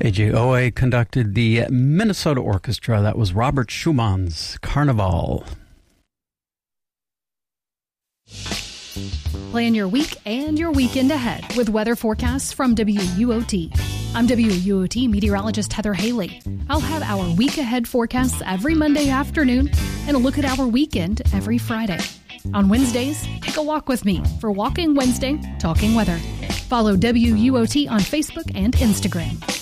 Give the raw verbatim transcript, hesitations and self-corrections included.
A J Owe conducted the Minnesota Orchestra. That was Robert Schumann's Carnival. Plan your week and your weekend ahead with weather forecasts from W U O T. I'm W U O T meteorologist Heather Haley. I'll have our week ahead forecasts every Monday afternoon and a look at our weekend every Friday. On Wednesdays, take a walk with me for Walking Wednesday, Talking Weather. Follow W U O T on Facebook and Instagram.